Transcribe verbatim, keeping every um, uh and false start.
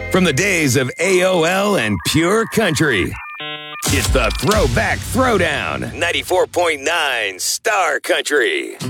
From the days of A O L and Pure Country. It's the Throwback Throwdown. ninety-four point nine Star Country.